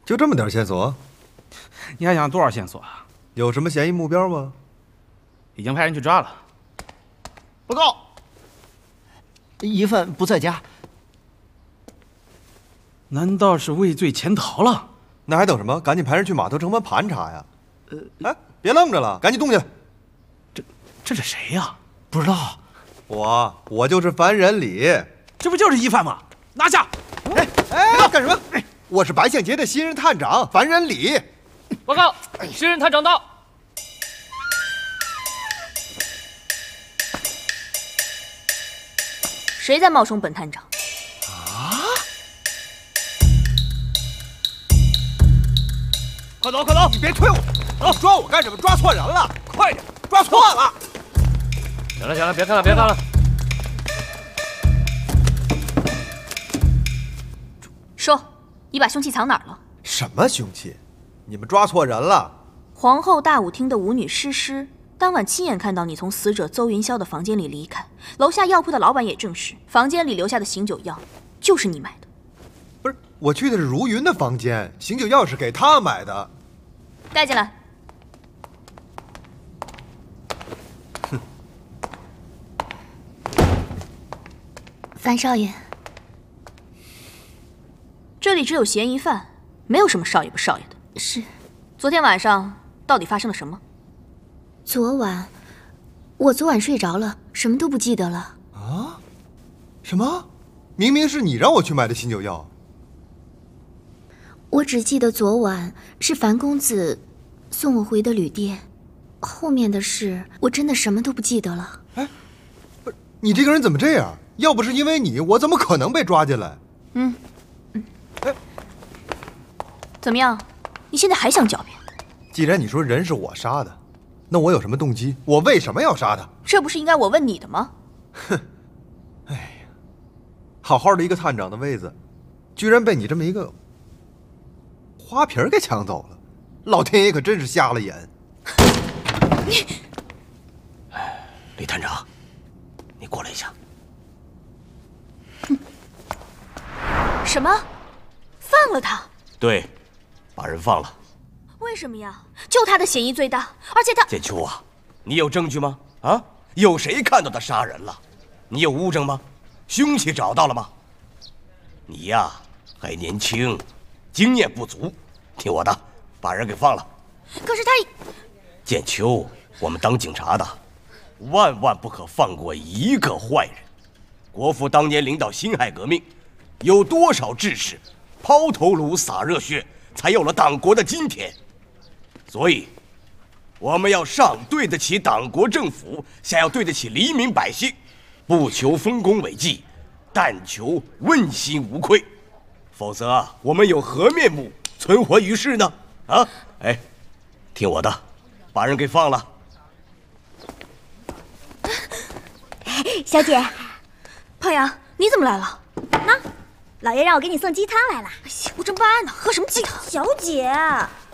就这么点线索？ 你还想多少线索啊？ 有什么嫌疑目标吗？ 已经派人去抓了。 报告，疑犯不在家。 难道是畏罪潜逃了？ 那还等什么？赶紧派人去码头城门盘查呀！哎，别愣着了，赶紧动起来！ 这是谁呀？ 不知道。 我就是樊仁礼。 这不就是疑犯吗？拿下！ 哎，干什么？我是白象节的新任探长樊仁礼。 报告，新任探长到。 谁在冒充本探长？ 快走，快走！ 你别推我，走，抓我干什么？抓错人了，快点，抓错了。 行了，行了，别看了，别看了。 说，你把凶器藏哪儿了？ 什么凶器？你们抓错人了。 皇后大舞厅的舞女诗诗，当晚亲眼看到你从死者邹云霄的房间里离开，楼下药铺的老板也证实，房间里留下的醒酒药就是你买的。 不是，我去的是如云的房间，醒酒药是给他买的。 带进来。 哼。 樊少爷， 这里只有嫌疑犯，没有什么少爷不少爷的。 是。 昨天晚上到底发生了什么？ 我昨晚睡着了，什么都不记得了。 啊？什么？明明是你让我去买的醒酒药。 我只记得昨晚是樊公子送我回的旅店，后面的事我真的什么都不记得了。 哎，不是，你这个人怎么这样？要不是因为你，我怎么可能被抓进来？哎， 怎么样？你现在还想狡辩？ 既然你说人是我杀的，那我有什么动机？我为什么要杀他？ 这不是应该我问你的吗？ 哼，哎呀，好好的一个探长的位子，居然被你这么一个花瓶给抢走了，老天爷可真是瞎了眼。 你， 李探长，你过来一下。 什么？放了他？ 对，把人放了。 为什么呀？就他的嫌疑最大，而且他…… 建秋啊，你有证据吗？啊，有谁看到他杀人了？你有物证吗？凶器找到了吗？你呀，还年轻，经验不足，听我的，把人给放了。 可是他…… 建秋，我们当警察的，万万不可放过一个坏人。国父当年领导辛亥革命，有多少志士抛头颅洒热血，才有了党国的今天。所以，我们要上对得起党国政府，下要对得起黎民百姓，不求丰功伟绩，但求问心无愧。否则，我们有何面目存活于世呢？啊，哎，听我的，把人给放了。 小姐， 胖阳，你怎么来了？ 那，老爷让我给你送鸡汤来了。 我正办案呢，喝什么鸡汤？ 小姐，